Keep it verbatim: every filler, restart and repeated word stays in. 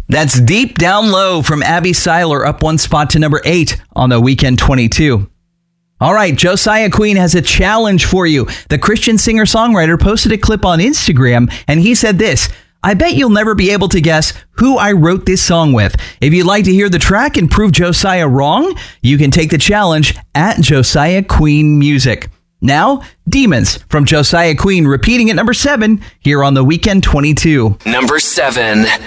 That's Deep Down Low from Abby Seiler, up one spot to number eight on the Weekend twenty-two. All right, Josiah Queen has a challenge for you. The Christian singer-songwriter posted a clip on Instagram, and he said this: I bet you'll never be able to guess who I wrote this song with. If you'd like to hear the track and prove Josiah wrong, you can take the challenge at Josiah Queen Music. Now, Demons from Josiah Queen, repeating at number seven here on the Weekend twenty-two. Number seven.